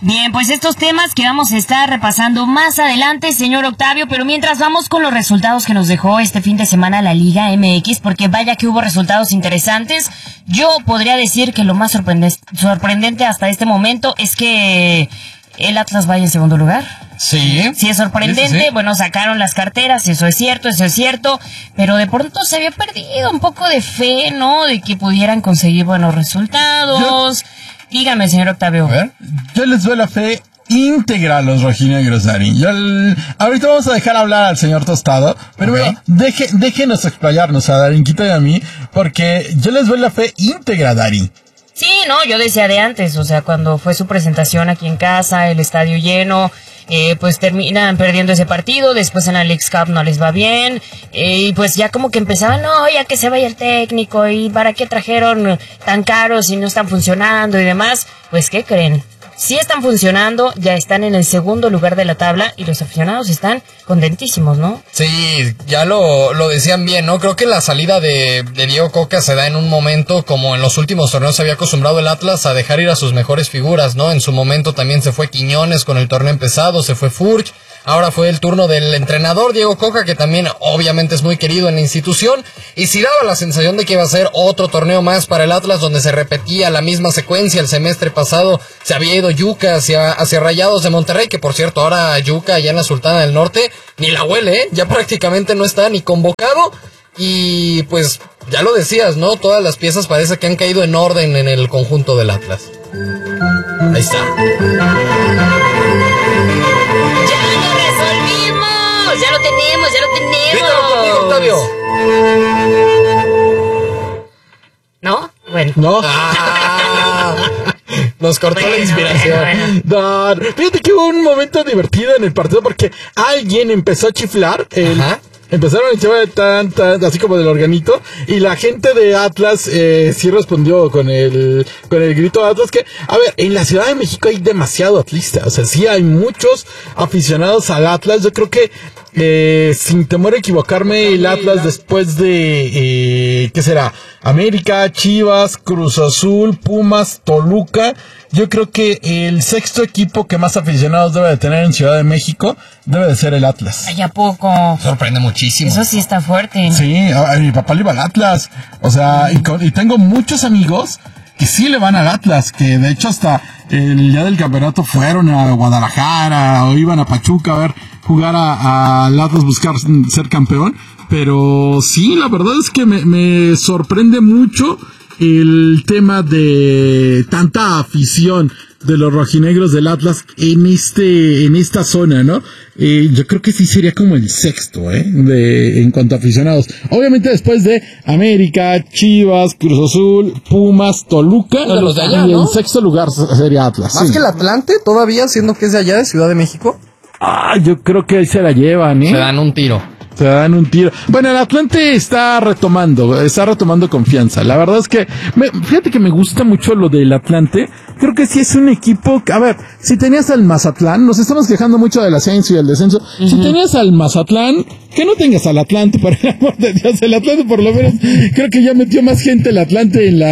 Bien, pues estos temas que vamos a estar repasando más adelante, señor Octavio, pero mientras vamos con los resultados que nos dejó este fin de semana la Liga MX, porque vaya que hubo resultados interesantes. Yo podría decir que lo más sorprendente hasta este momento es que el Atlas vaya en segundo lugar. Sí. Sí, es sorprendente. Sí. Bueno, sacaron las carteras, eso es cierto, pero de pronto se había perdido un poco de fe, ¿no? De que pudieran conseguir buenos resultados. Dígame, señor Octavio. A ver, yo les doy la fe íntegra a los rojinegros, Darín. Ahorita vamos a dejar hablar al señor Tostado, pero Okay. déjenos explayarnos a Darinquita y a mí, porque yo les doy la fe íntegra, Darín. Sí, no, yo decía de antes, o sea, cuando fue su presentación aquí en casa, el estadio lleno, pues terminan perdiendo ese partido, después en la Leagues Cup no les va bien, y pues ya como que empezaban, no, ya que se vaya el técnico, y para qué trajeron tan caros y no están funcionando y demás. Pues, ¿qué creen? Sí están funcionando, ya están en el segundo lugar de la tabla y los aficionados están contentísimos, ¿no? Sí, ya lo decían bien, ¿no? Creo que la salida de Diego Coca se da en un momento como en los últimos torneos se había acostumbrado el Atlas a dejar ir a sus mejores figuras, ¿no? En su momento también se fue Quiñones con el torneo empezado, se fue Furch. Ahora fue el turno del entrenador Diego Coca, que también obviamente es muy querido en la institución, y sí daba la sensación de que iba a ser otro torneo más para el Atlas, donde se repetía la misma secuencia. El semestre pasado se había ido Yuca hacia Rayados de Monterrey, que por cierto ahora Yuca allá en la Sultana del Norte ni la huele, ya prácticamente no está ni convocado, y pues ya lo decías, ¿no? Todas las piezas parece que han caído en orden en el conjunto del Atlas. Ahí está. Ya lo tenemos. Grítalo conmigo, Octavio. ¿No? Bueno. ¿No? Nos cortó la inspiración. No, fíjate que hubo un momento divertido en el partido porque alguien empezó a chiflar. Ajá. Empezaron a echar tan, así como del organito, y la gente de Atlas sí respondió con el grito de Atlas, que, a ver, en la Ciudad de México hay demasiado atlista, o sea, sí hay muchos aficionados al Atlas. Yo creo que, sin temor a equivocarme, el Atlas después de, ¿qué será? América, Chivas, Cruz Azul, Pumas, Toluca, yo creo que el sexto equipo que más aficionados debe de tener en Ciudad de México debe de ser el Atlas. Ay, ¿a poco? Sorprende muchísimo. Eso sí está fuerte. Sí, a mi papá le iba al Atlas. O sea, y tengo muchos amigos que sí le van al Atlas, que de hecho hasta el día del campeonato fueron a Guadalajara o iban a Pachuca a ver jugar al Atlas, buscar ser campeón. Pero sí, la verdad es que me sorprende mucho el tema de tanta afición de los rojinegros del Atlas en esta zona, ¿no? Yo creo que sí sería como el sexto, en cuanto a aficionados. Obviamente después de América, Chivas, Cruz Azul, Pumas, Toluca, de los de allá, y ¿no? en sexto lugar sería Atlas. Más sí. que el Atlante, todavía, siendo que es de allá, de Ciudad de México. Yo creo que ahí se la llevan, Se dan un tiro. Se dan un tiro. Bueno, el Atlante está retomando confianza. La verdad es que, fíjate que me gusta mucho lo del Atlante. Creo que sí es un equipo, a ver, si tenías al Mazatlán, nos estamos quejando mucho del ascenso y el descenso. Uh-huh. Si tenías al Mazatlán, que no tengas al Atlante, por el amor de Dios. El Atlante por lo menos, creo que ya metió más gente el Atlante en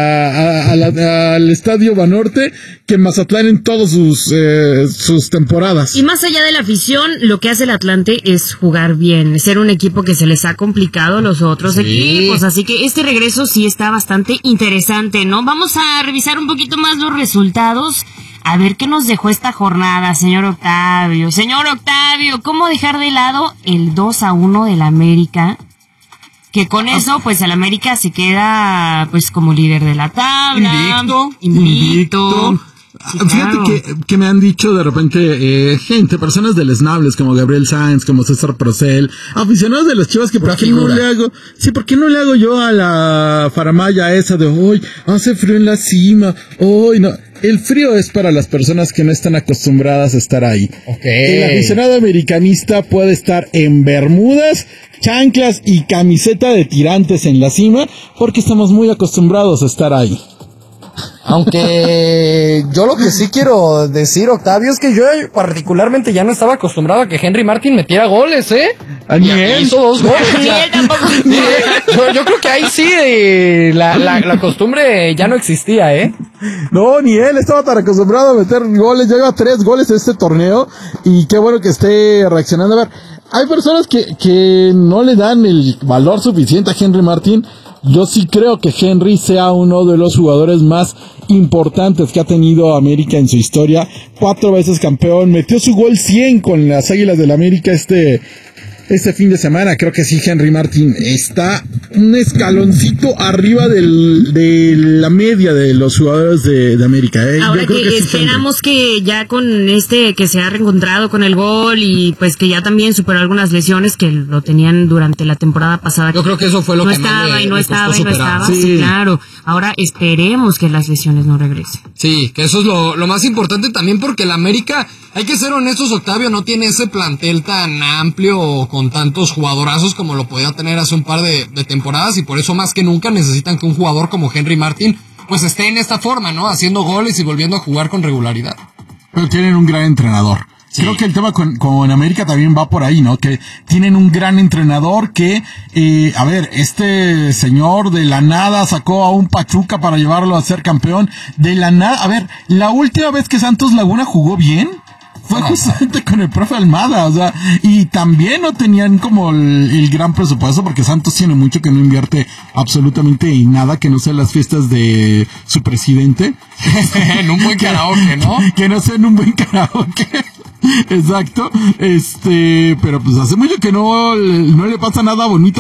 al Estadio Banorte que Mazatlán en todas sus temporadas. Y más allá de la afición, lo que hace el Atlante es jugar bien, ser un equipo que se les ha complicado a los otros equipos, así que este regreso sí está bastante interesante, ¿no? Vamos a revisar un poquito más los resultados, a ver qué nos dejó esta jornada, señor Octavio. Señor Octavio, ¿cómo dejar de lado el 2-1 del América? Que con eso, pues, el América se queda, pues, como líder de la tabla. Invicto. Sí, claro. Fíjate que me han dicho de repente personas deleznables como Gabriel Sáenz, como César Procel, aficionados de las Chivas, que ¿por qué no le hago yo a la faramaya esa de hoy hace frío en la cima, hoy no? El frío es para las personas que no están acostumbradas a estar ahí. Okay. El aficionado americanista puede estar en bermudas, chanclas y camiseta de tirantes en la cima porque estamos muy acostumbrados a estar ahí. Aunque yo lo que sí quiero decir, Octavio, es que yo particularmente ya no estaba acostumbrado a que Henry Martin metiera goles, Ni y él hizo 2 goles. Ni él tampoco. Yo creo que ahí sí la costumbre ya no existía, No, ni él estaba tan acostumbrado a meter goles. Ya lleva 3 goles en este torneo. Y qué bueno que esté reaccionando. A ver, hay personas que no le dan el valor suficiente a Henry Martin. Yo sí creo que Henry sea uno de los jugadores más importantes que ha tenido América en su historia. 4 veces campeón. Metió su gol 100 con las Águilas del América este fin de semana. Creo que sí, Henry Martin está un escaloncito arriba de la media de los jugadores de América. Ahora que esperamos que ya con que se ha reencontrado con el gol y pues que ya también superó algunas lesiones que lo tenían durante la temporada pasada. Yo creo que eso fue lo que no estaba. Sí, claro. Ahora esperemos que las lesiones no regresen. Sí, que eso es lo más importante también, porque el América, hay que ser honestos, Octavio, no tiene ese plantel tan amplio con tantos jugadorazos como lo podía tener hace un par de temporadas, y por eso más que nunca necesitan que un jugador como Henry Martin pues esté en esta forma, ¿no? Haciendo goles y volviendo a jugar con regularidad. Pero tienen un gran entrenador. Sí. Creo que el tema con América también va por ahí, ¿no? Que tienen un gran entrenador que, este señor de la nada sacó a un Pachuca para llevarlo a ser campeón. De la nada, la última vez que Santos Laguna jugó bien fue justamente con el profe Almada, o sea, y también no tenían como el gran presupuesto, porque Santos tiene mucho que no invierte absolutamente en nada, que no sea las fiestas de su presidente. En un buen karaoke, ¿no? Que no sea en un buen karaoke. Exacto. Pero pues hace mucho que no le pasa nada bonito